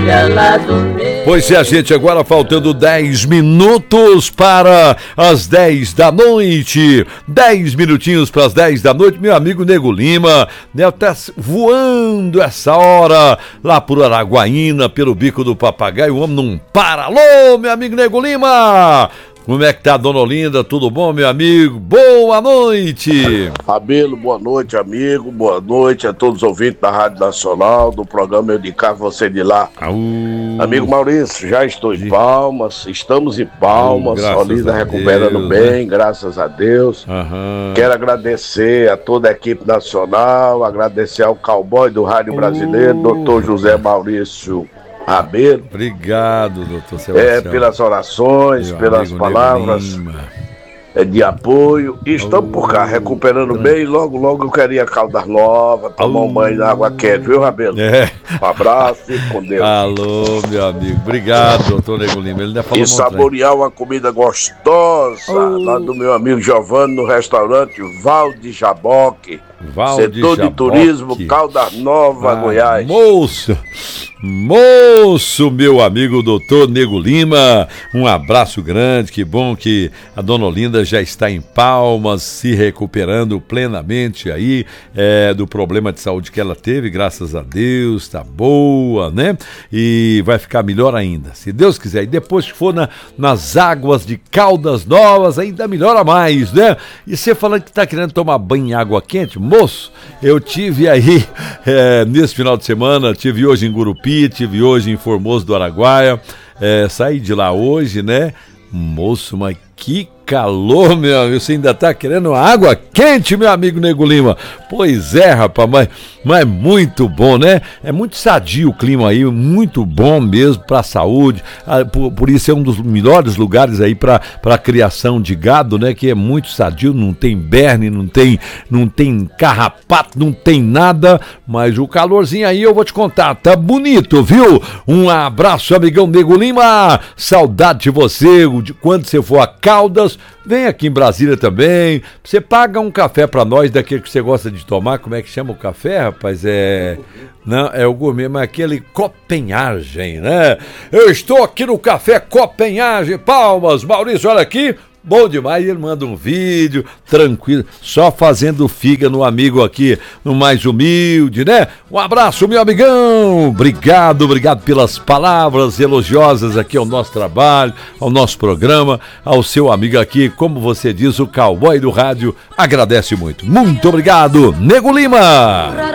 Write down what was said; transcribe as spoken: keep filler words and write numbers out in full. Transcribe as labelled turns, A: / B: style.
A: ela do meio.
B: Pois é, gente, agora faltando dez minutos para as dez da noite. dez minutinhos para as dez da noite, meu amigo Nego Lima, né, tá voando essa hora lá por Araguaína, pelo Bico do Papagaio, o homem não para. Alô, meu amigo Nego Lima! Como é que tá, dona Olinda? Tudo bom, meu amigo? Boa noite!
C: Rabelo, boa noite, amigo. Boa noite a todos os ouvintes da Rádio Nacional, do programa Eu de Cá, Você de Lá.
B: Aú.
C: Amigo Maurício, já estou em Palmas, estamos em Palmas,
B: Aú,
C: Olinda
B: a
C: recuperando
B: Deus,
C: bem,
B: né?
C: Graças a Deus.
B: Aham.
C: Quero agradecer a toda a equipe nacional, agradecer ao cowboy do Rádio Brasileiro, doutor José Maurício Rabelo.
B: Obrigado, doutor Sebastião.
C: É, pelas orações,
B: Meu
C: pelas
B: amigo
C: palavras
B: Nego Lima.
C: é, de apoio. E estamos por cá, recuperando bem. Logo, logo eu queria Caldas Novas, tomar um banho na água quente, viu, Rabelo?
B: É.
C: Um abraço, fique com Deus.
B: Alô, meu amigo. Obrigado, doutor Nego Lima. Ele ainda falou
C: E
B: um monte, né?
C: saborear uma comida gostosa
B: Oh.
C: lá do meu amigo Giovanni no restaurante Val de Jaboque.
B: Val de
C: Setor de
B: Jaboque.
C: Turismo, Caldas Nova,
B: Ah,
C: Goiás.
B: Moço, moço, meu amigo doutor Nego Lima, um abraço grande, que bom que a dona Olinda já está em Palmas, se recuperando plenamente aí é, do problema de saúde que ela teve, graças a Deus, tá boa, né? E vai ficar melhor ainda, se Deus quiser. E depois que for na, nas águas de Caldas Novas, ainda melhora mais, né? E você falando que tá querendo tomar banho em água quente, moço, eu tive aí, é, nesse final de semana, tive hoje em Gurupi, tive hoje em Formoso do Araguaia, é, saí de lá hoje, né? Moço, mas que calor, meu amigo, você ainda tá querendo uma água quente, meu amigo Nego Lima? Pois é, rapaz, mas, mas muito bom, né? É muito sadio o clima aí, muito bom mesmo pra saúde, por, por isso é um dos melhores lugares aí pra, pra criação de gado, né? Que é muito sadio, não tem berne, não tem, não tem carrapato, não tem nada, mas o calorzinho aí eu vou te contar, tá bonito, viu? Um abraço, amigão Nego Lima, saudade de você, de quando você for a Caldas, vem aqui em Brasília também, você paga um café pra nós, daquele que você gosta de tomar, como é que chama o café, rapaz? É... Não, é o gourmet, mas aquele Copenhagen, né? Eu estou aqui no Café Copenhagen, Palmas, Maurício, olha aqui, bom demais, ele manda um vídeo, tranquilo, só fazendo figa no amigo aqui, no mais humilde, né? Um abraço, meu amigão, obrigado, obrigado pelas palavras elogiosas aqui ao nosso trabalho, ao nosso programa, ao seu amigo aqui, como você diz, o cowboy do rádio, agradece muito. Muito obrigado, Nego Lima!